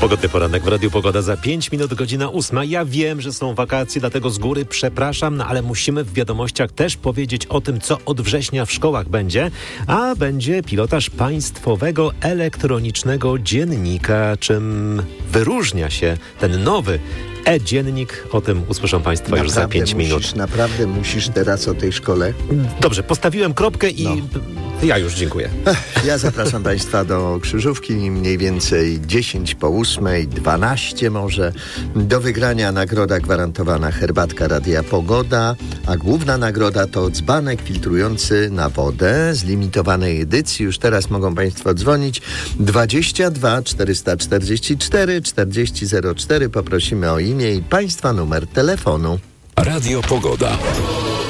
Pogodny poranek w Radiu Pogoda za 5 minut, godzina 8. Ja wiem, że są wakacje, dlatego z góry przepraszam, ale musimy w wiadomościach też powiedzieć o tym, co od września w szkołach będzie. A będzie pilotaż państwowego elektronicznego dziennika. Czym wyróżnia się ten nowy e-dziennik? O tym usłyszą Państwo już za 5 minut. Naprawdę musisz teraz o tej szkole? Dobrze, postawiłem kropkę i ja już dziękuję. Ja zapraszam Państwa do Krzyżówki, mniej więcej 10 po 8, 12 może. Do wygrania nagroda gwarantowana herbatka Radia Pogoda, a główna nagroda to dzbanek filtrujący na wodę z limitowanej edycji. Już teraz mogą Państwo dzwonić 22 444 4004. Poprosimy o imię i Państwa numer telefonu. Radio Pogoda.